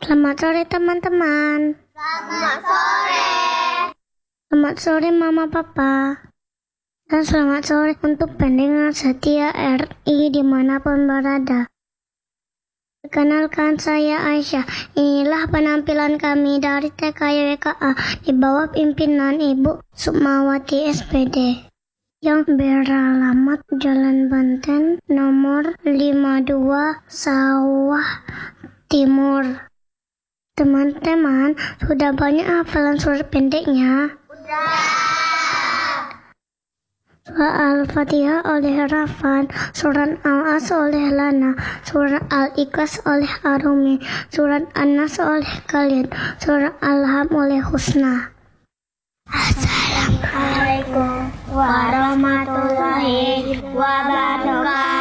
Selamat sore teman-teman. Selamat sore. Selamat sore Mama Papa. Dan selamat sore untuk pendengar setia RI dimanapun berada. Perkenalkan, saya Aisyah. Inilah penampilan kami dari TKYWKA di bawah pimpinan Ibu Sukmawati SPD yang beralamat Jalan Banten nomor 52 Sawah Timur. Teman-teman, sudah banyak hafalan surat pendeknya? Surat Al-Fatihah oleh Rafan, surat Al-As oleh Lana, surat Al-Ikhlas oleh Arumi, surat An-Nas oleh kalian, surat Al-Ham oleh Husna. Assalamualaikum warahmatullahi wabarakatuh.